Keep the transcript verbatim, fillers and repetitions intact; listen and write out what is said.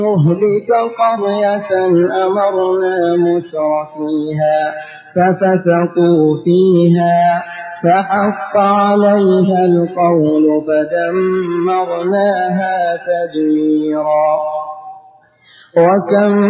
نهلك قرية أمرنا مترفيها ففسقوا فيها فحق عليها القول فدمرناها تدميرا. وكم